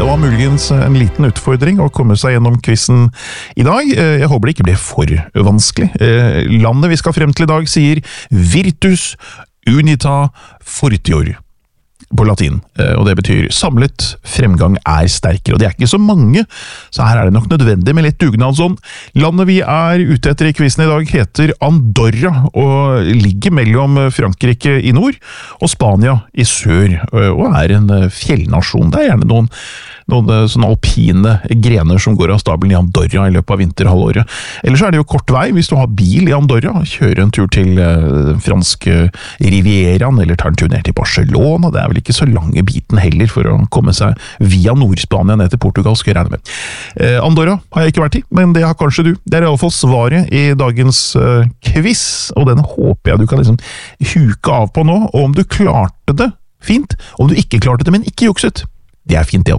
var muligens en liten utfordring å komme seg gjennom quizen I dag. Jeg håper det ikke ble for vanskelig. Landet vi skal frem til I dag sier Virtus Unita Fortior på latin, og det betyr samlet fremgang sterkere, og det ikke så mange, så her det nok nødvendig med litt dugnadsånd. Landet vi ute etter I quizen I dag heter Andorra, og ligger mellom Frankrike I nord og Spania I sør, og en fjellnasjon. Det gjerne noen sånne alpine grener som går av stabelen I Andorra I løpet av vinterhalvåret. Ellers det jo kort vei hvis du har bil I Andorra, kjøre en tur til franske Rivieraen, eller ta en tur ned til Barcelona. Det vel ikke så lange biten heller for å komme seg via Nord-Spania ned til Portugal, skal jeg regne med. Andorra har jeg ikke vært I, men det har kanskje du. Det I alle fall svaret I dagens quiz, og den håper jeg du kan liksom huke av på nå, og om du klarte det, fint. Om du ikke klarte det, men ikke jukset, det fint det også.